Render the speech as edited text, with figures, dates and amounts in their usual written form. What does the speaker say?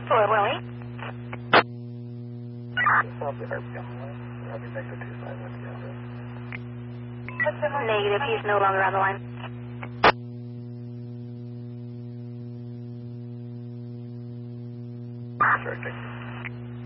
For Willie. Negative, he's no longer on the line. Sure,